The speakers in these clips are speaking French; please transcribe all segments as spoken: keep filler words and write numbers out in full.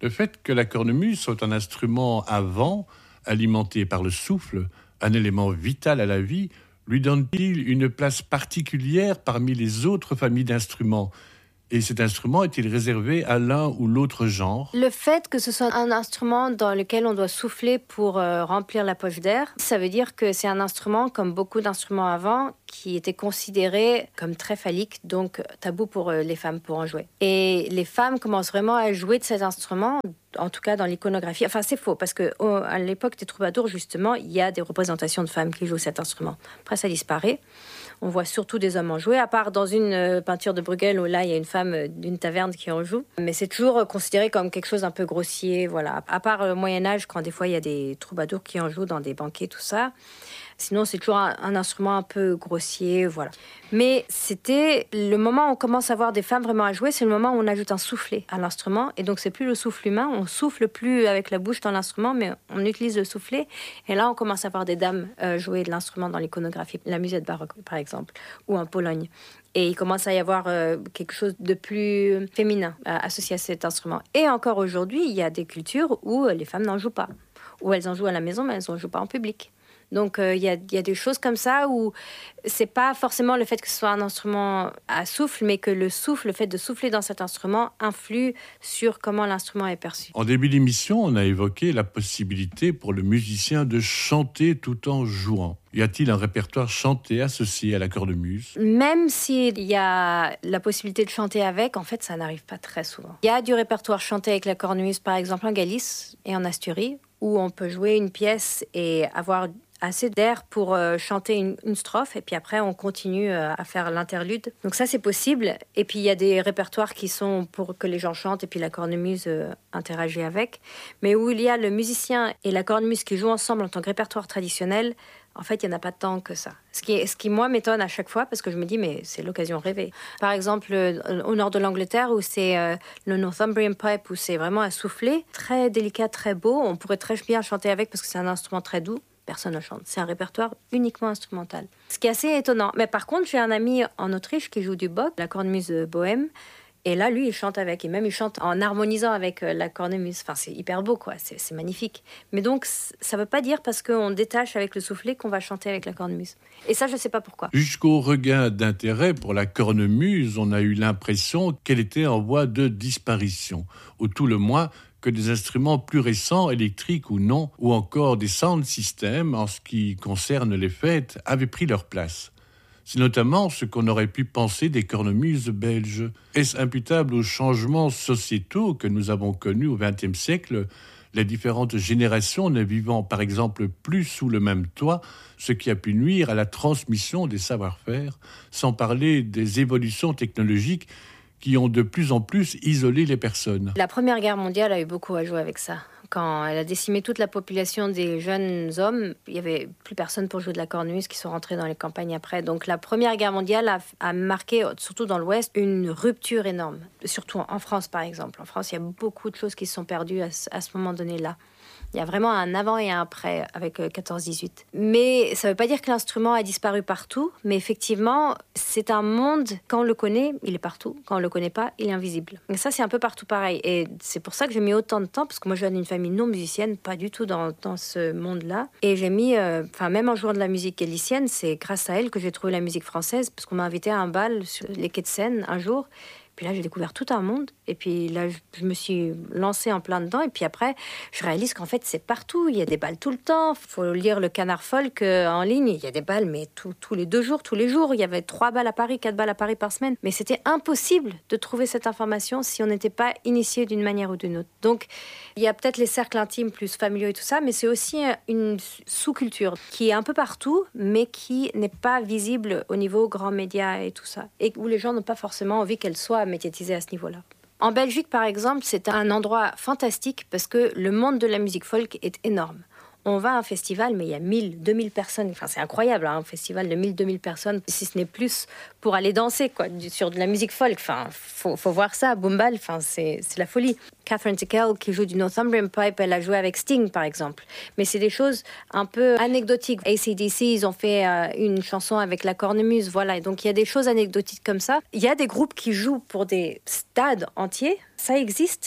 Le fait que la cornemuse soit un instrument à vent, alimenté par le souffle, un élément vital à la vie, lui donne-t-il une place particulière parmi les autres familles d'instruments ? Et cet instrument est-il réservé à l'un ou l'autre genre ? Le fait que ce soit un instrument dans lequel on doit souffler pour euh, remplir la poche d'air, ça veut dire que c'est un instrument, comme beaucoup d'instruments avant, qui était considéré comme très phallique, donc tabou pour euh, les femmes pour en jouer. Et les femmes commencent vraiment à jouer de cet instrument, en tout cas dans l'iconographie. Enfin, c'est faux, parce qu'à l'époque des troubadours, justement, il y a des représentations de femmes qui jouent cet instrument. Après, ça disparaît. On voit surtout des hommes en jouer, à part dans une euh, peinture de Bruegel où là, il y a une femme euh, d'une taverne qui en joue. Mais c'est toujours euh, considéré comme quelque chose d'un peu grossier, voilà. À part le Moyen-Âge, quand des fois, il y a des troubadours qui en jouent dans des banquets, tout ça. Sinon, c'est toujours un, un instrument un peu grossier, voilà. Mais c'était le moment où on commence à voir des femmes vraiment à jouer, c'est le moment où on ajoute un soufflet à l'instrument. Et donc, c'est plus le souffle humain, on souffle plus avec la bouche dans l'instrument, mais on utilise le soufflet. Et là, on commence à voir des dames euh, jouer de l'instrument dans l'iconographie, la musette baroque, par exemple, ou en Pologne. Et il commence à y avoir euh, quelque chose de plus féminin euh, associé à cet instrument. Et encore aujourd'hui, il y a des cultures où les femmes n'en jouent pas, où elles en jouent à la maison, mais elles n'en jouent pas en public. Donc, il euh, y, y a des choses comme ça où c'est pas forcément le fait que ce soit un instrument à souffle, mais que le souffle, le fait de souffler dans cet instrument influe sur comment l'instrument est perçu. En début d'émission, on a évoqué la possibilité pour le musicien de chanter tout en jouant. Y a-t-il un répertoire chanté associé à la cornemuse ? Même s'il y a la possibilité de chanter avec, en fait, ça n'arrive pas très souvent. Il y a du répertoire chanté avec la cornemuse, par exemple en Galice et en Asturie, où on peut jouer une pièce et avoir assez d'air pour euh, chanter une, une strophe, et puis après on continue euh, à faire l'interlude. Donc ça c'est possible. Et puis il y a des répertoires qui sont pour que les gens chantent et puis la cornemuse euh, interagit avec. Mais où il y a le musicien et la cornemuse qui jouent ensemble en tant que répertoire traditionnel, en fait il n'y en a pas tant que ça. Ce qui, ce qui moi m'étonne à chaque fois, parce que je me dis mais c'est l'occasion rêvée. Par exemple euh, au nord de l'Angleterre où c'est euh, le Northumbrian Pipe, où c'est vraiment à souffler, très délicat, très beau, on pourrait très bien chanter avec parce que c'est un instrument très doux. Personne ne chante. C'est un répertoire uniquement instrumental. Ce qui est assez étonnant. Mais par contre, j'ai un ami en Autriche qui joue du Bock, la cornemuse bohème. Et là, lui, il chante avec. Et même, il chante en harmonisant avec la cornemuse. Enfin, c'est hyper beau, quoi. C'est, c'est magnifique. Mais donc, ça ne veut pas dire parce qu'on détache avec le soufflet qu'on va chanter avec la cornemuse. Et ça, je ne sais pas pourquoi. Jusqu'au regain d'intérêt pour la cornemuse, on a eu l'impression qu'elle était en voie de disparition. Ou tout le moins, que des instruments plus récents, électriques ou non, ou encore des sound systems, en ce qui concerne les fêtes, avaient pris leur place. C'est notamment ce qu'on aurait pu penser des cornemuses belges. Est-ce imputable aux changements sociétaux que nous avons connus au vingtième siècle, les différentes générations ne vivant par exemple plus sous le même toit, ce qui a pu nuire à la transmission des savoir-faire, sans parler des évolutions technologiques qui ont de plus en plus isolé les personnes. La Première Guerre mondiale a eu beaucoup à jouer avec ça. Quand elle a décimé toute la population des jeunes hommes, il n'y avait plus personne pour jouer de la cornemuse qui sont rentrés dans les campagnes après. Donc la Première Guerre mondiale a, a marqué, surtout dans l'Ouest, une rupture énorme. Surtout en France, par exemple. En France, il y a beaucoup de choses qui se sont perdues à, à ce moment donné-là. Il y a vraiment un avant et un après avec quatorze dix-huit. Mais ça ne veut pas dire que l'instrument a disparu partout, mais effectivement, c'est un monde, quand on le connaît, il est partout. Quand on ne le connaît pas, il est invisible. Et ça, c'est un peu partout pareil. Et c'est pour ça que j'ai mis autant de temps, parce que moi, je viens d'une famille non musicienne, pas du tout dans, dans ce monde-là. Et j'ai mis, enfin, euh, même en jouant de la musique galicienne, c'est grâce à elle que j'ai trouvé la musique française, parce qu'on m'a invité à un bal sur les quais de Seine un jour. Puis là, j'ai découvert tout un monde. Et puis là, je me suis lancée en plein dedans. Et puis après, je réalise qu'en fait, c'est partout. Il y a des balles tout le temps. Il faut lire le Canard Folk en ligne. Il y a des balles, mais tout, tous les deux jours, tous les jours. Il y avait trois balles à Paris, quatre balles à Paris par semaine. Mais c'était impossible de trouver cette information si on n'était pas initié d'une manière ou d'une autre. Donc, il y a peut-être les cercles intimes plus familiaux et tout ça, mais c'est aussi une sous-culture qui est un peu partout, mais qui n'est pas visible au niveau grands médias et tout ça. Et où les gens n'ont pas forcément envie qu'elle soit médiatisée à ce niveau-là. En Belgique, par exemple, c'est un endroit fantastique parce que le monde de la musique folk est énorme. On va à un festival, mais il y a mille, deux mille personnes. Enfin, c'est incroyable, hein, un festival de mille, deux mille personnes, si ce n'est plus, pour aller danser, quoi, sur de la musique folk. Enfin, faut, faut voir ça, Boombal, enfin, c'est, c'est la folie. Catherine Tickell, qui joue du Northumbrian Pipe, elle a joué avec Sting, par exemple. Mais c'est des choses un peu anecdotiques. A C D C, ils ont fait euh, une chanson avec la cornemuse, voilà. Et donc, il y a des choses anecdotiques comme ça. Il y a des groupes qui jouent pour des stades entiers, ça existe.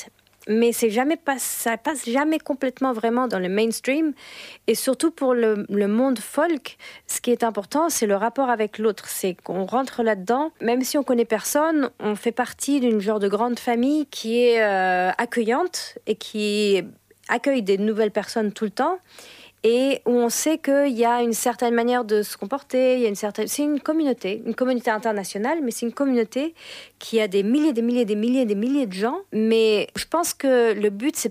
mais c'est jamais pas, ça passe jamais complètement vraiment dans le mainstream. Et surtout pour le, le monde folk, ce qui est important, c'est le rapport avec l'autre. C'est qu'on rentre là-dedans, même si on connaît personne, on fait partie d'une genre de grande famille qui est euh, accueillante et qui accueille des nouvelles personnes tout le temps. Et où on sait qu'il y a une certaine manière de se comporter, il y a une certaine... c'est une communauté, une communauté internationale, mais c'est une communauté qui a des milliers, des milliers, des milliers, des milliers de gens. Mais je pense que le but, c'est